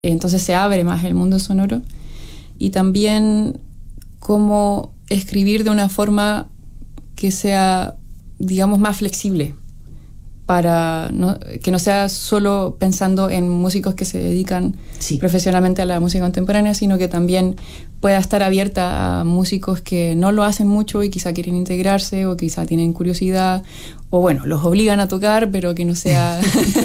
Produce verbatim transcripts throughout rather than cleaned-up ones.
Entonces se abre más el mundo sonoro. Y también cómo escribir de una forma que sea, digamos, más flexible, para no, que no sea solo pensando en músicos que se dedican sí. profesionalmente a la música contemporánea, sino que también pueda estar abierta a músicos que no lo hacen mucho y quizá quieren integrarse o quizá tienen curiosidad, o bueno, los obligan a tocar, pero que no sea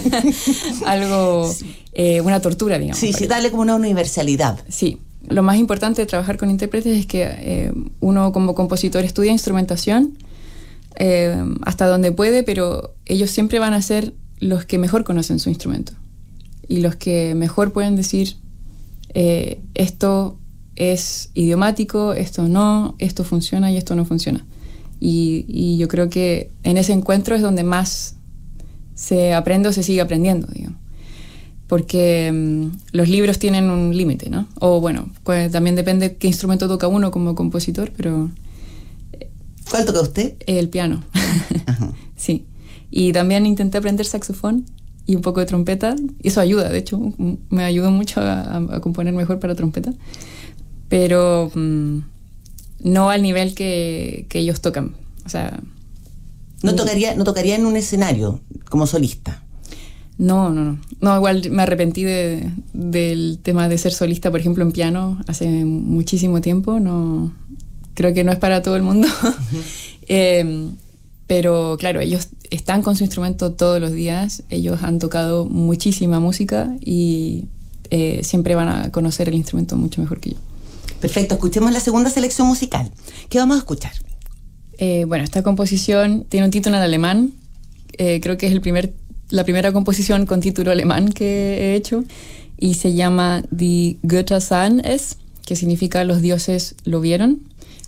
algo, sí. eh, una tortura, digamos. Sí, sí, darle como una universalidad. Sí. Lo más importante de trabajar con intérpretes es que eh, uno como compositor estudia instrumentación eh, hasta donde puede, pero ellos siempre van a ser los que mejor conocen su instrumento y los que mejor pueden decir eh, esto es idiomático, esto no, esto funciona y esto no funciona. Y, y yo creo que en ese encuentro es donde más se aprende o se sigue aprendiendo, digamos. Porque um, los libros tienen un límite, ¿no? O bueno, pues también depende qué instrumento toca uno como compositor, pero... ¿Cuál toca usted? El piano. Ajá. Sí. Y también intenté aprender saxofón y un poco de trompeta. Y eso ayuda, de hecho, me ayudó mucho a, a componer mejor para trompeta. Pero um, no al nivel que, que ellos tocan. O sea... ¿No tocaría, no tocaría en un escenario como solista? No, no, no. No, igual me arrepentí de, del tema de ser solista, por ejemplo, en piano hace muchísimo tiempo. No, creo que no es para todo el mundo. Uh-huh. eh, pero claro, ellos están con su instrumento todos los días. Ellos han tocado muchísima música y eh, siempre van a conocer el instrumento mucho mejor que yo. Perfecto, escuchemos la segunda selección musical. ¿Qué vamos a escuchar? Eh, bueno, esta composición tiene un título en alemán. Eh, creo que es el primer... la primera composición con título alemán que he hecho, y se llama Die Götter sahen es, que significa los dioses lo vieron,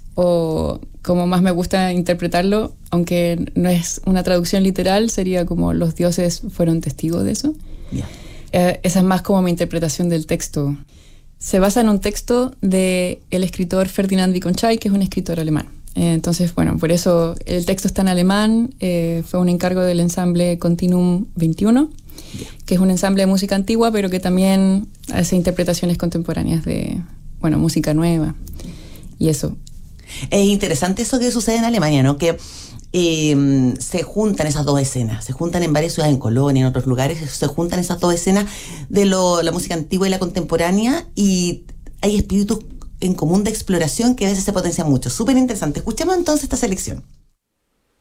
o como más me gusta interpretarlo, aunque no es una traducción literal, sería como los dioses fueron testigos de eso. Yeah. Eh, esa es más como mi interpretación del texto. Se basa en un texto del escritor Ferdinand Wittgenstein, que es un escritor alemán. Entonces, bueno, por eso el texto está en alemán. Eh, fue un encargo del ensamble Continuum veintiuno, yeah. que es un ensamble de música antigua, pero que también hace interpretaciones contemporáneas de, bueno, música nueva y eso. Es interesante eso que sucede en Alemania, ¿no? Que eh, se juntan esas dos escenas, se juntan en varias ciudades, en Colonia, en otros lugares, se juntan esas dos escenas de lo, la música antigua y la contemporánea, y hay espíritus en común de exploración que a veces se potencian mucho. Súper interesante. Escuchemos entonces esta selección.